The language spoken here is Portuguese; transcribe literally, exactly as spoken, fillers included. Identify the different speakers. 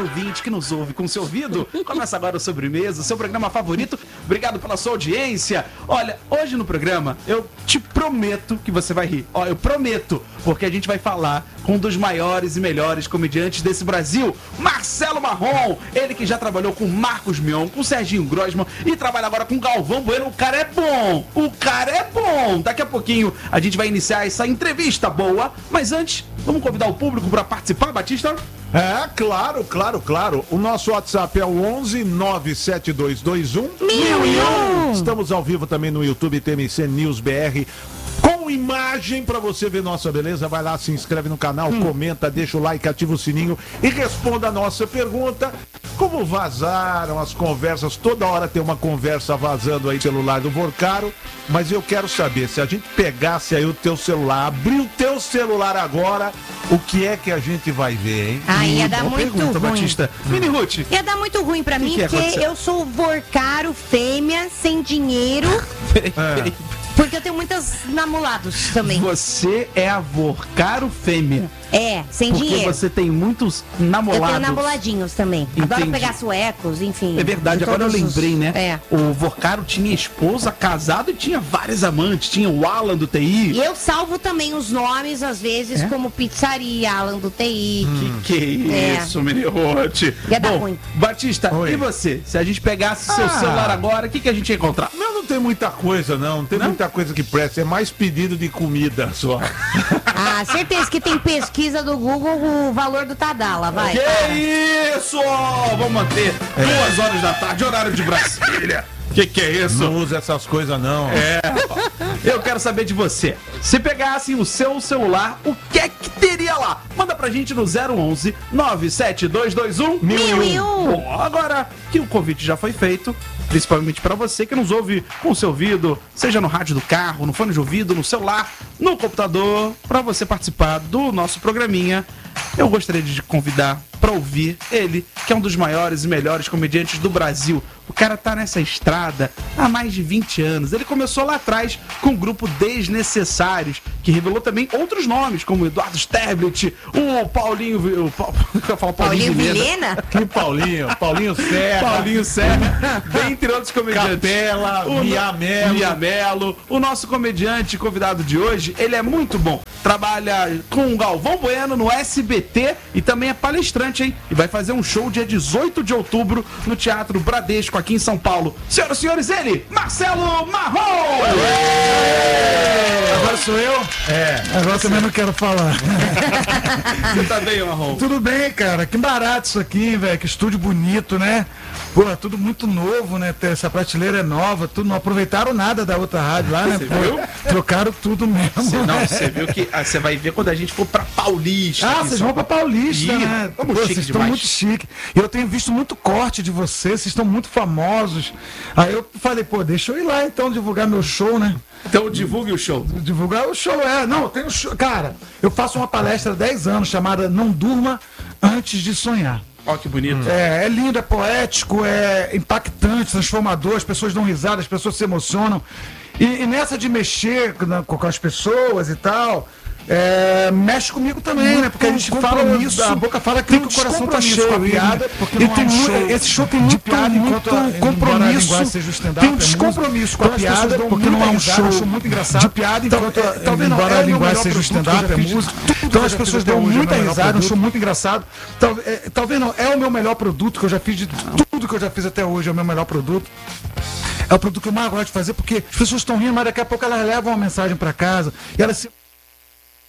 Speaker 1: ouvinte que nos ouve com seu ouvido. Começa agora o Sobremesa, o seu programa favorito. Obrigado pela sua audiência. Olha, hoje no programa eu te prometo que você vai rir. Ó, eu prometo, porque a gente vai falar com um dos maiores e melhores comediantes desse Brasil, Marcelo Marrom. Ele que já trabalhou com Marcos Mion, com Serginho Grosman e trabalha agora com Galvão Bueno. O cara é bom, o cara é bom. Daqui a pouquinho a gente vai iniciar essa entrevista boa, mas antes, vamos convidar o público para participar, Batista?
Speaker 2: É, claro, claro, claro. O nosso WhatsApp é o onze nove sete dois dois um mil e um. Estamos ao vivo também no YouTube T M C News B R. Com imagem para você ver nossa beleza, vai lá, se inscreve no canal, hum. comenta, deixa o like, ativa o sininho e responda a nossa pergunta. Como vazaram as conversas? Toda hora tem uma conversa vazando aí no celular do Vorcaro, mas eu quero saber, se a gente pegasse aí o teu celular, abrir o teu celular agora, o que é que a gente vai ver, hein?
Speaker 3: Ah, ia dar
Speaker 1: Boa
Speaker 3: muito
Speaker 1: pergunta,
Speaker 3: ruim.
Speaker 1: Batista. Mini Ruth.
Speaker 3: Ia dar muito ruim pra
Speaker 1: Que
Speaker 3: mim,
Speaker 1: que
Speaker 3: porque
Speaker 1: aconteceu?
Speaker 3: eu sou Vorcaro, fêmea, sem dinheiro,
Speaker 1: Peraí, peraí.
Speaker 3: porque eu tenho muitos namolados também.
Speaker 1: Você é a Vorcaro fêmea.
Speaker 3: É, sem
Speaker 1: Porque
Speaker 3: dinheiro.
Speaker 1: você tem muitos
Speaker 3: Eu
Speaker 1: namolados.
Speaker 3: tenho namoladinhos também. Adoro
Speaker 1: Entendi.
Speaker 3: pegar suecos, enfim.
Speaker 1: É verdade,
Speaker 3: de
Speaker 1: agora eu
Speaker 3: todos os-
Speaker 1: lembrei, né?
Speaker 3: É.
Speaker 1: O Vorcaro tinha esposa, casado e tinha vários amantes. Tinha o Alan do T I.
Speaker 3: E eu salvo também os nomes, às vezes,
Speaker 1: É?
Speaker 3: como Pizzaria, Alan do T I.
Speaker 1: Que que é
Speaker 3: É.
Speaker 1: isso, Mini Ruth?
Speaker 3: Ia dar
Speaker 1: Bom,
Speaker 3: ruim.
Speaker 1: Batista,
Speaker 2: Oi.
Speaker 1: e você? Se a gente pegasse seu
Speaker 2: Ah.
Speaker 1: celular agora, o que, que a gente ia encontrar?
Speaker 2: Não, não tem muita coisa, não. Não tem
Speaker 1: Não?
Speaker 2: muita coisa que presta. É mais pedido de comida só.
Speaker 3: Ah, certeza que tem pesquisa do Google o valor do Tadala, vai.
Speaker 1: Que isso? Vamos manter duas horas da tarde, horário de Brasília. Que que é isso?
Speaker 2: Não usa essas coisas, não.
Speaker 1: É, eu quero saber de você. Se pegassem o seu celular, o que é que teria lá? Manda pra gente no zero onze nove sete dois dois um
Speaker 3: Mil e um.
Speaker 1: Bom, agora que o convite já foi feito, principalmente pra você que nos ouve com o seu ouvido, seja no rádio do carro, no fone de ouvido, no celular, no computador, pra você participar do nosso programinha, eu gostaria de convidar pra ouvir ele, que é um dos maiores e melhores comediantes do Brasil. O cara tá nessa estrada há mais de vinte anos. Ele começou lá atrás com o grupo Desnecessários, que revelou também outros nomes, como Eduardo Sterblit, o Paulinho... O Pa- eu falo
Speaker 3: Paulinho
Speaker 1: Vilhena.
Speaker 3: Vilhena?
Speaker 2: Que Paulinho, Paulinho Serra,
Speaker 1: Paulinho Serra, dentre outros comediantes.
Speaker 2: Capela,
Speaker 1: O no-
Speaker 2: Miamelo.
Speaker 1: Miamelo. O nosso comediante convidado de hoje, ele é muito bom. Trabalha com o Galvão Bueno no S B T e também é palestrante, hein? E vai fazer um show dia dezoito de outubro no Teatro Bradesco, aqui em São Paulo. Senhoras e senhores, ele, Marcelo Marrom!
Speaker 4: Agora sou eu?
Speaker 2: É.
Speaker 4: Agora também não quero falar.
Speaker 1: Você tá bem, Marrom?
Speaker 4: Tudo bem, cara? Que barato isso aqui, velho. Que estúdio bonito, né? Pô, é tudo muito novo, né? Essa prateleira é nova, tudo. Não aproveitaram nada da outra rádio lá, né?
Speaker 1: Você
Speaker 4: Pô,
Speaker 1: viu?
Speaker 4: trocaram tudo mesmo.
Speaker 1: Você, não,
Speaker 4: né?
Speaker 1: você viu que ah, você vai ver quando a gente for pra Paulista.
Speaker 4: Ah,
Speaker 1: aqui em
Speaker 4: vocês
Speaker 1: São
Speaker 4: vão pra
Speaker 1: Paulo.
Speaker 4: Paulista,
Speaker 1: Ih,
Speaker 4: né?
Speaker 1: Estamos
Speaker 4: Pô,
Speaker 1: chiques
Speaker 4: vocês estão
Speaker 1: demais.
Speaker 4: muito chique. E eu tenho visto muito corte de vocês, vocês estão muito famosos. Aí eu falei, pô, deixa eu ir lá então divulgar meu show, né?
Speaker 1: Então divulgue o show.
Speaker 4: Divulgar o show, é. Não, eu tenho show. Cara, eu faço uma palestra há dez anos chamada Não Durma Antes de Sonhar.
Speaker 1: Ó, que bonito.
Speaker 4: É, é lindo, é poético, é impactante, transformador, as pessoas dão risada, as pessoas se emocionam. E, e nessa de mexer na- com, com as pessoas e tal, é, mexe comigo também, né? Porque a gente fala isso, a boca fala que o coração tá cheio com a piada, porque e tem muito, esse show tem muito, piada, muito compromisso, tem um descompromisso com a piada, porque não é um show muito engraçado de piada, enquanto talvez não é a linguagem seja o stand-up, é música, então as pessoas dão muita risada, um show muito engraçado. Tal- é, Talvez não, é o meu melhor produto que eu já fiz de tudo que eu já fiz até hoje, é o meu melhor produto. É o produto que eu mais gosto de fazer, porque as pessoas estão rindo, mas daqui a pouco elas levam uma mensagem para casa e elas se